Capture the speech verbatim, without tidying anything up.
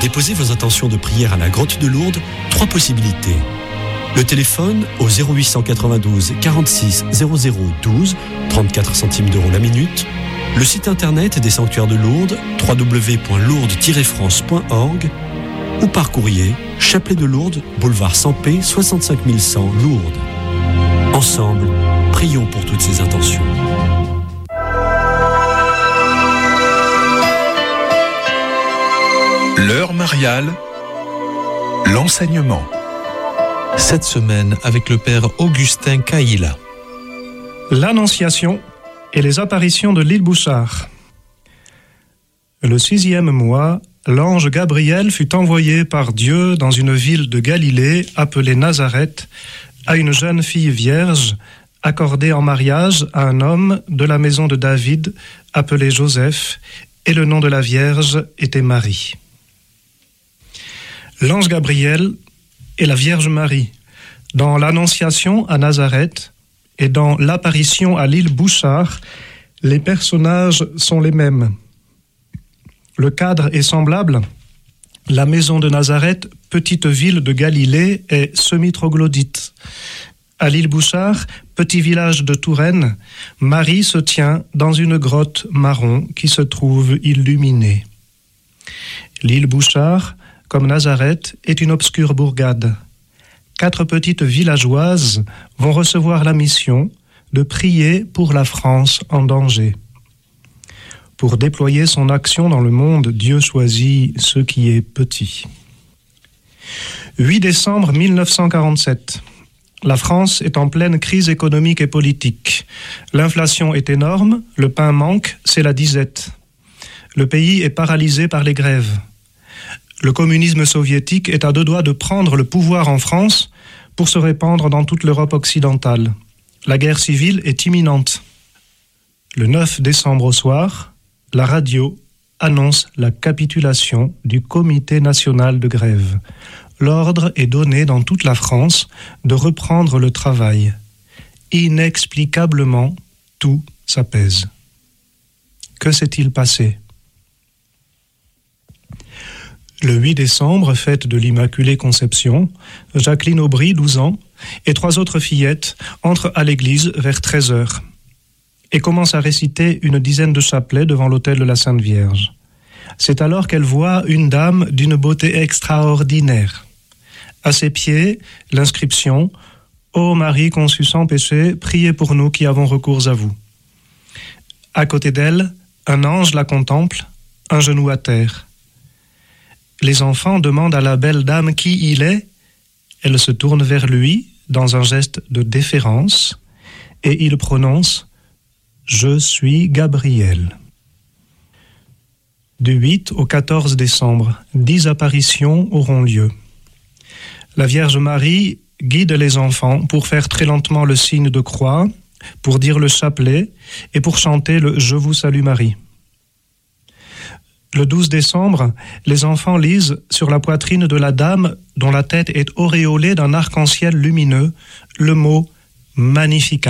déposer vos intentions de prière à la grotte de Lourdes, trois possibilités. Le téléphone au zéro huit cent quatre-vingt-douze quarante-six zéro zéro douze, trente-quatre centimes d'euros la minute. Le site internet des sanctuaires de Lourdes, w w w point lourdes tiret france point org, ou par courrier, Chapelet de Lourdes, boulevard Sampé, soixante-cinq mille cent, Lourdes. Ensemble, prions pour toutes ces intentions. L'heure mariale, l'enseignement. Cette semaine avec le père Augustin Caïla. L'Annonciation et les apparitions de l'île Bouchard. Le sixième mois, l'ange Gabriel fut envoyé par Dieu dans une ville de Galilée appelée Nazareth à une jeune fille vierge accordée en mariage à un homme de la maison de David appelé Joseph, et le nom de la vierge était Marie. L'ange Gabriel et la Vierge Marie, dans l'Annonciation à Nazareth et dans l'apparition à l'île Bouchard, les personnages sont les mêmes. Le cadre est semblable. La maison de Nazareth, petite ville de Galilée, est semi-troglodyte. À l'île Bouchard, petit village de Touraine, Marie se tient dans une grotte marron qui se trouve illuminée. L'île Bouchard, comme Nazareth, est une obscure bourgade. Quatre petites villageoises vont recevoir la mission de prier pour la France en danger. Pour déployer son action dans le monde, Dieu choisit ce qui est petit. huit décembre mille neuf cent quarante-sept. La France est en pleine crise économique et politique. L'inflation est énorme, le pain manque, c'est la disette. Le pays est paralysé par les grèves. Le communisme soviétique est à deux doigts de prendre le pouvoir en France pour se répandre dans toute l'Europe occidentale. La guerre civile est imminente. Le neuf décembre au soir, la radio annonce la capitulation du Comité national de grève. L'ordre est donné dans toute la France de reprendre le travail. Inexplicablement, tout s'apaise. Que s'est-il passé ? Le huit décembre, fête de l'Immaculée Conception, Jacqueline Aubry, douze ans, et trois autres fillettes entrent à l'église vers treize heures et commencent à réciter une dizaine de chapelets devant l'autel de la Sainte Vierge. C'est alors qu'elles voient une dame d'une beauté extraordinaire. À ses pieds, l'inscription « Ô Marie conçue sans péché, priez pour nous qui avons recours à vous ». À côté d'elle, un ange la contemple, un genou à terre. Les enfants demandent à la belle dame qui il est. Elle se tourne vers lui dans un geste de déférence et il prononce « Je suis Gabriel ». Du huit au quatorze décembre, dix apparitions auront lieu. La Vierge Marie guide les enfants pour faire très lentement le signe de croix, pour dire le chapelet et pour chanter le « Je vous salue Marie ». Le douze décembre, les enfants lisent sur la poitrine de la dame dont la tête est auréolée d'un arc-en-ciel lumineux le mot « Magnificat ».